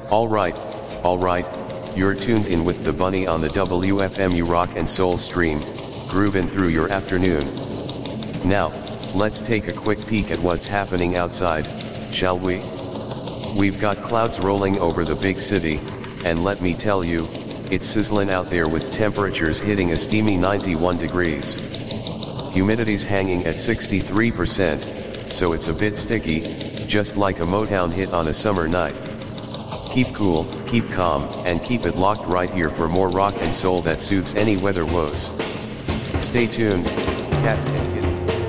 Alright, you're tuned in with the bunny on the WFMU Rock and Soul stream, grooving through your afternoon. Now, let's take a quick peek at what's happening outside, shall we? We've got clouds rolling over the big city, and let me tell you, it's sizzling out there with temperatures hitting a steamy 91 degrees. Humidity's hanging at 63%, so it's a bit sticky, just like a Motown hit on a summer night. Keep cool, keep calm, and keep it locked right here for more rock and soul that soothes any weather woes. Stay tuned, cats and